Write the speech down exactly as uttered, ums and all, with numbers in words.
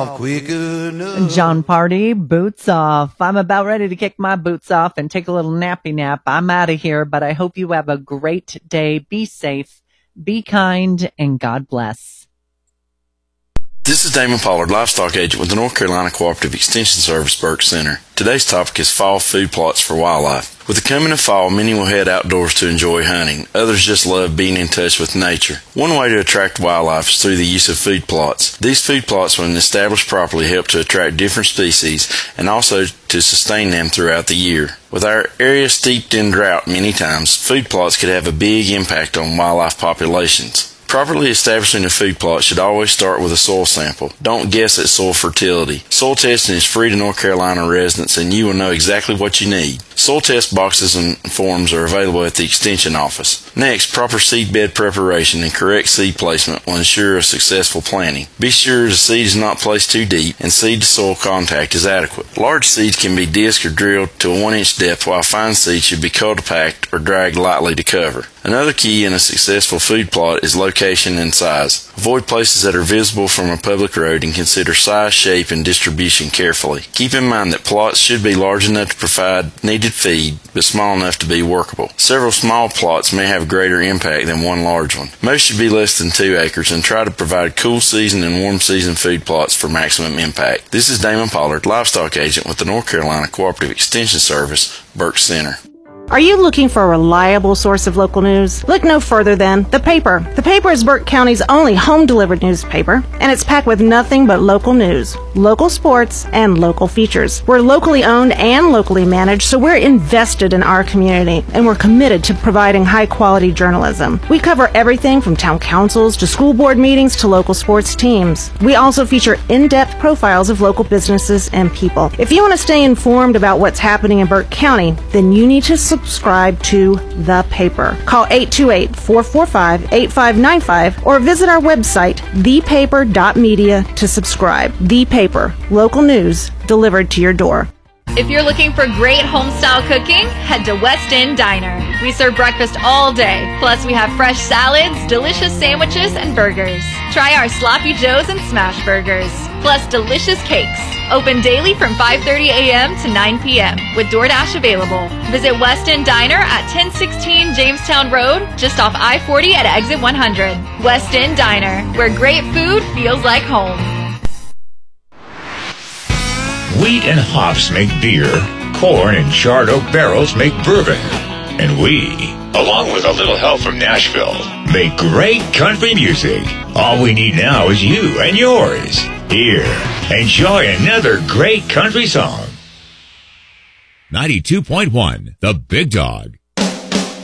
off quick enough. John Party, boots off. I'm about ready to kick my boots off and take a little nappy nap. I'm out of here, but I hope you have a great day. Be safe, be kind, and God bless. This is Damon Pollard, livestock agent with the North Carolina Cooperative Extension Service, Burke Center. Today's topic is fall food plots for wildlife. With the coming of fall, many will head outdoors to enjoy hunting. Others just love being in touch with nature. One way to attract wildlife is through the use of food plots. These food plots, when established properly, help to attract different species and also to sustain them throughout the year. With our area steeped in drought many times, food plots could have a big impact on wildlife populations. Properly establishing a food plot should always start with a soil sample. Don't guess at soil fertility. Soil testing is free to North Carolina residents, and you will know exactly what you need. Soil test boxes and forms are available at the Extension office. Next, proper seed bed preparation and correct seed placement will ensure a successful planting. Be sure the seed is not placed too deep and seed-to-soil contact is adequate. Large seeds can be disked or drilled to a one-inch depth, while fine seeds should be cultipacked or dragged lightly to cover. Another key in a successful food plot is location and size. Avoid places that are visible from a public road and consider size, shape, and distribution carefully. Keep in mind that plots should be large enough to provide needed feed, but small enough to be workable. Several small plots may have greater impact than one large one. Most should be less than two acres, and try to provide cool season and warm season food plots for maximum impact. This is Damon Pollard, livestock agent with the North Carolina Cooperative Extension Service, Burke Center. Are you looking for a reliable source of local news? Look no further than The Paper. The Paper is Burke County's only home-delivered newspaper, and it's packed with nothing but local news, local sports, and local features. We're locally owned and locally managed, so we're invested in our community, and we're committed to providing high-quality journalism. We cover everything from town councils to school board meetings to local sports teams. We also feature in-depth profiles of local businesses and people. If you want to stay informed about what's happening in Burke County, then you need to subscribe to The Paper. Call eight two eight, four four five, eight five nine five or visit our website, the paper dot media, to subscribe. The Paper, local news delivered to your door. If you're looking for great home-style cooking, head to West End Diner. We serve breakfast all day, plus we have fresh salads, delicious sandwiches, and burgers. Try our Sloppy Joes and Smash Burgers, plus delicious cakes. Open daily from five thirty a.m. to nine p.m. with DoorDash available. Visit West End Diner at ten sixteen Jamestown Road, just off I forty at exit one hundred. West End Diner, where great food feels like home. Wheat and hops make beer, corn and charred oak barrels make bourbon, and we, along with a little help from Nashville, make great country music. All we need now is you and yours. Here, enjoy another great country song. ninety-two point one, The Big Dog.